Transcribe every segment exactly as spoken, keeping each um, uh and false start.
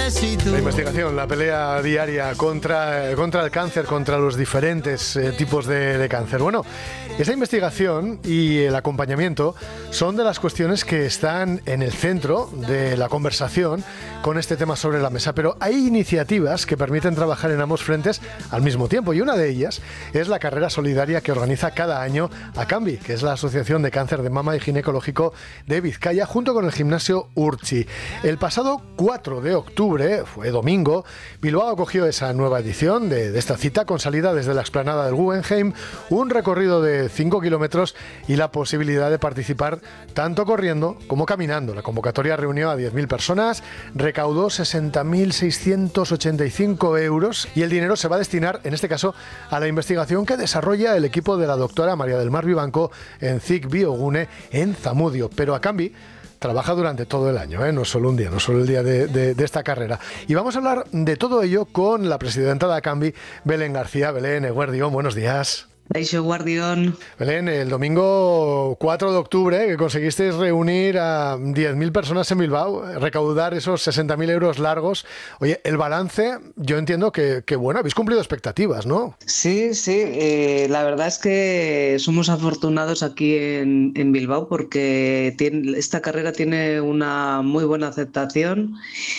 necesito. La investigación, la pelea diaria contra, contra el cáncer, contra los diferentes eh, tipos de, de cáncer. Bueno, esa investigación y el acompañamiento son de las cuestiones que están en el centro de la conversación con este tema sobre la mesa, pero hay iniciativas que permiten trabajar en ambos frentes al mismo tiempo, y una de ellas es la carrera solidaria que organiza cada año ACAMBI, que es la Asociación de Cáncer de Mama y Ginecológico de Vizcaya, junto con el gimnasio Urtzi. El pasado cuatro de octubre, fue domingo, Bilbao acogió esa nueva edición de, de esta cita con salida desde la explanada del Guggenheim, un recorrido de cinco kilómetros y la posibilidad de participar tanto corriendo como caminando. La convocatoria reunió a diez mil personas, recaudó sesenta mil seiscientos ochenta y cinco euros y el dinero se va a destinar, en este caso, a la investigación que desarrolla el equipo de la doctora María del Mar Vivanco en C I C Biogune en Zamudio. Pero ACAMBI trabaja durante todo el año, ¿eh? No solo un día, no solo el día de, de, de esta carrera. Y vamos a hablar de todo ello con la presidenta de ACAMBI, Belén García. Belén, Eguerdión, buenos días. Aixo, Guardión. Belén, el domingo cuatro de octubre que conseguisteis reunir a diez mil personas en Bilbao, recaudar esos sesenta mil euros largos. Oye, el balance, yo entiendo que, que bueno, habéis cumplido expectativas, ¿no? Sí, sí, eh, la verdad es que somos afortunados aquí en, en Bilbao porque tiene, esta carrera tiene una muy buena aceptación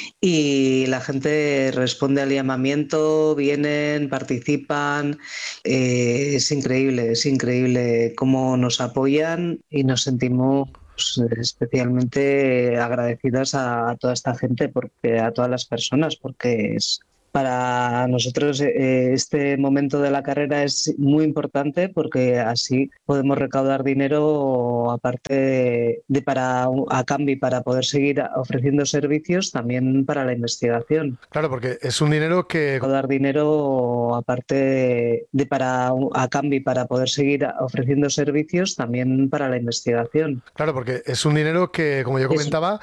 y la gente responde al llamamiento, vienen, participan, eh, es increíble, es increíble cómo nos apoyan y nos sentimos especialmente agradecidas a, a toda esta gente, porque a todas las personas, porque es... Para nosotros eh, este momento de la carrera es muy importante porque así podemos recaudar dinero aparte de, de para ACAMBI para poder seguir ofreciendo servicios, también para la investigación. Claro, porque es un dinero que... Recaudar dinero aparte de, de para ACAMBI para poder seguir ofreciendo servicios, también para la investigación. Claro, porque es un dinero que, como yo comentaba,